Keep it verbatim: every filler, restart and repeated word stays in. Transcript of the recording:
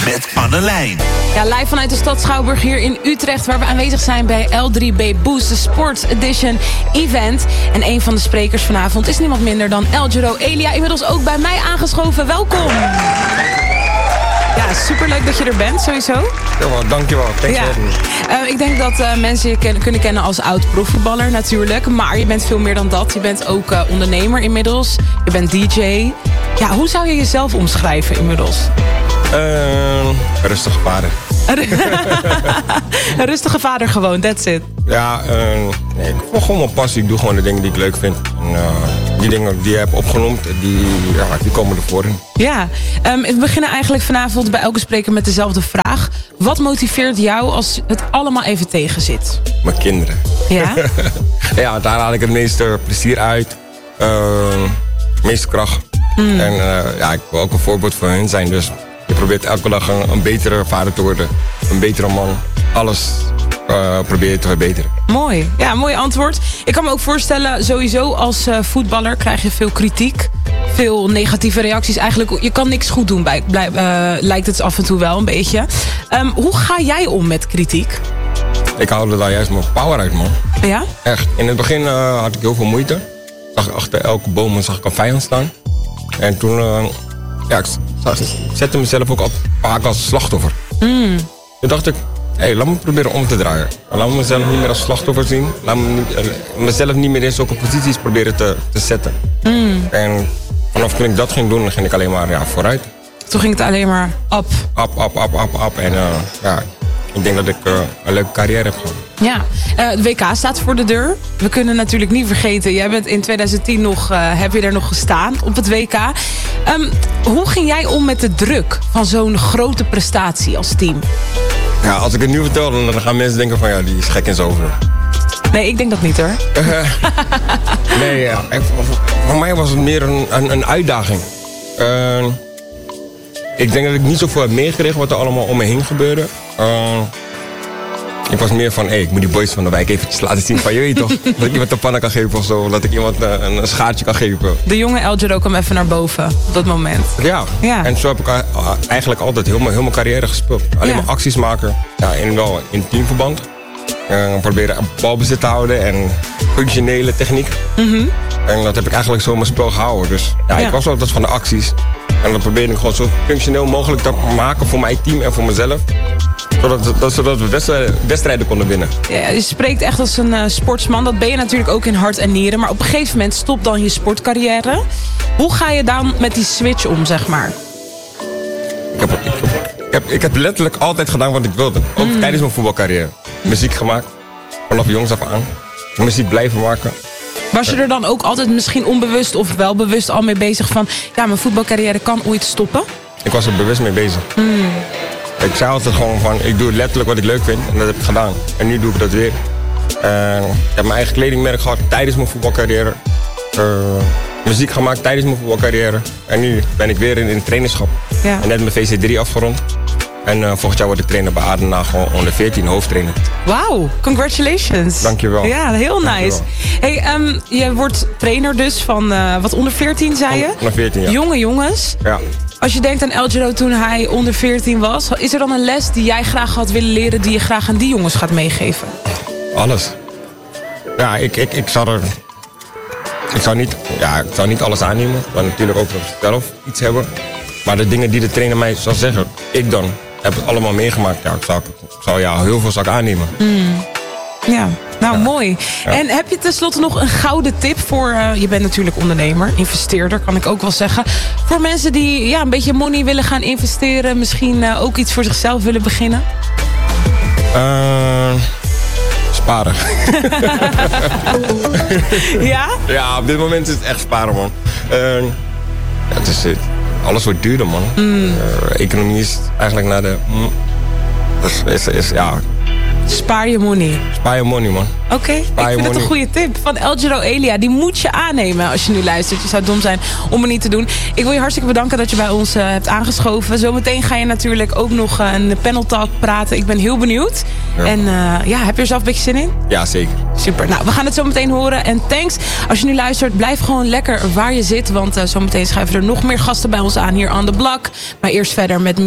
met Annelijn. Ja, live vanuit de stad Schouwburg hier in Utrecht, waar we aanwezig zijn bij L drie B Boost, de Sports Edition event. En een van de sprekers vanavond is niemand minder dan Eljero Elia. Inmiddels ook bij mij aangeschoven. Welkom. Ja, superleuk dat je er bent, sowieso. Ja, wel, dankjewel. Thanks ja. for uh, Ik denk dat uh, mensen je ken, kunnen kennen als oud-profvoetballer natuurlijk. Maar je bent veel meer dan dat. Je bent ook uh, ondernemer inmiddels. Je bent D J. Ja, hoe zou je jezelf omschrijven inmiddels? Uh, rustige vader. Een rustige vader gewoon, that's it. Ja, uh, nee, ik volg gewoon mijn passie. Ik doe gewoon de dingen die ik leuk vind. En, uh, die dingen die je hebt opgenoemd, die, ja, die komen ervoor in. Ja, um, we beginnen eigenlijk vanavond bij elke spreker met dezelfde vraag. Wat motiveert jou als het allemaal even tegen zit? Mijn kinderen. Ja? Ja, daar haal ik het meeste plezier uit. Uh, het meeste kracht. Mm. En uh, ja, ik wil ook een voorbeeld voor hen zijn. Dus je probeert elke dag een, een betere vader te worden. Een betere man. Alles uh, probeer je te verbeteren. Mooi. Ja, mooi antwoord. Ik kan me ook voorstellen, sowieso als uh, voetballer krijg je veel kritiek. Veel negatieve reacties. Eigenlijk, je kan niks goed doen, bij, blij, uh, lijkt het af en toe wel een beetje. Um, hoe ga jij om met kritiek? Ik haalde daar juist mijn power uit, man. Ja? Echt. In het begin uh, had ik heel veel moeite. Zag ik achter elke boom zag ik een vijand staan. En toen... Uh, ja, ik zette mezelf ook al vaak als slachtoffer. Mm. Toen dacht ik, hé, hey, laat me proberen om te draaien. Laat me mezelf niet meer als slachtoffer zien. Laat me niet, uh, mezelf niet meer in zulke posities proberen te, te zetten. Mm. En vanaf toen ik dat ging doen, ging ik alleen maar ja, vooruit. Toen ging het alleen maar op. Op, op, op, op, op. En uh, ja, ik denk dat ik uh, een leuke carrière heb gehad. Ja, uh, het W K staat voor de deur. We kunnen natuurlijk niet vergeten, jij bent in twintig tien nog, uh, heb je er nog gestaan op het W K. Um, hoe ging jij om met de druk van zo'n grote prestatie als team? Ja, als ik het nu vertel, dan gaan mensen denken van ja, die is gek in zijn over. Nee, ik denk dat niet hoor. Uh, nee, ja. Voor mij was het meer een, een, een uitdaging. Uh, ik denk dat ik niet zoveel heb meegekregen wat er allemaal om me heen gebeurde. Uh, ik was meer van, hé, hey, ik moet die boys van de wijk eventjes laten zien van, je weet toch, dat ik iemand een pannen kan geven of zo, dat ik iemand uh, een, een schaartje kan geven. De jonge Eljero kwam even naar boven op dat moment. Ja, ja. En zo heb ik uh, eigenlijk altijd heel mijn, heel mijn carrière gespeeld. Alleen ja. maar acties maken, ja, in, wel in teamverband. Uh, proberen balbezit te houden en functionele techniek. Mm-hmm. En dat heb ik eigenlijk zo in mijn spel gehouden. Dus ja, ja. ik was altijd van de acties. En dat probeerde ik gewoon zo functioneel mogelijk te maken voor mijn team en voor mezelf. Zodat, dat, zodat we wedstrijden, wedstrijden konden winnen. Ja, je spreekt echt als een uh, sportsman. Dat ben je natuurlijk ook in hart en nieren. Maar op een gegeven moment stopt dan je sportcarrière. Hoe ga je dan met die switch om, zeg maar? Ik heb, ik heb, ik heb, ik heb letterlijk altijd gedaan wat ik wilde. Ook mm. tijdens mijn voetbalcarrière. Muziek gemaakt. Vanaf jongs af aan. Muziek blijven maken. Was je er dan ook altijd misschien onbewust of wel bewust al mee bezig van... ja, mijn voetbalcarrière kan ooit stoppen? Ik was er bewust mee bezig. Mm. Ik zei altijd gewoon van, ik doe letterlijk wat ik leuk vind. En dat heb ik gedaan. En nu doe ik dat weer. Uh, ik heb mijn eigen kledingmerk gehad tijdens mijn voetbalcarrière. Uh, muziek gemaakt tijdens mijn voetbalcarrière. En nu ben ik weer in, in trainerschap. Ja. En net mijn V C drie afgerond. En uh, volgend jaar word ik trainer bij Adenagel onder veertien, hoofdtrainer. Wauw, congratulations. Dankjewel. Ja, heel nice. Hey, um, je wordt trainer dus van uh, wat onder veertien, zei je? Onder veertien, ja. Jonge jongens. Ja. Als je denkt aan Eljero toen hij onder veertien was, is er dan een les die jij graag had willen leren, die je graag aan die jongens gaat meegeven? Alles. Ja, ik, ik, ik zou er... Ik zou niet, ja, ik zou niet alles aannemen. Ik zou natuurlijk ook zelf iets hebben. Maar de dingen die de trainer mij zou zeggen, ik dan heb het allemaal meegemaakt. Ja, ik zou, ik zou ja, heel veel zou ik aannemen. Mm. Ja, nou ja. Mooi. Ja. En heb je tenslotte nog een gouden tip voor... Uh, je bent natuurlijk ondernemer, investeerder kan ik ook wel zeggen. Voor mensen die ja, een beetje money willen gaan investeren. Misschien uh, ook iets voor zichzelf willen beginnen. Uh, sparen. Ja? Ja, op dit moment is het echt sparen, man. Uh, ja, het is, alles wordt duurder, man. Mm. Uh, economie is eigenlijk naar de... Mm, is, is, is, ja... Spaar je money. Spaar je money, man. Oké, okay. Ik vind money. Het een goede tip van Eljero Elia. Die moet je aannemen als je nu luistert. Je zou dom zijn om het niet te doen. Ik wil je hartstikke bedanken dat je bij ons uh, hebt aangeschoven. Zometeen ga je natuurlijk ook nog uh, een panel talk praten. Ik ben heel benieuwd. Ja. En uh, ja, heb je er zelf een beetje zin in? Ja, zeker. Super. Nou, we gaan het zo meteen horen. En thanks. Als je nu luistert, blijf gewoon lekker waar je zit. Want uh, zometeen schuiven er nog meer gasten bij ons aan hier on the block. Maar eerst verder met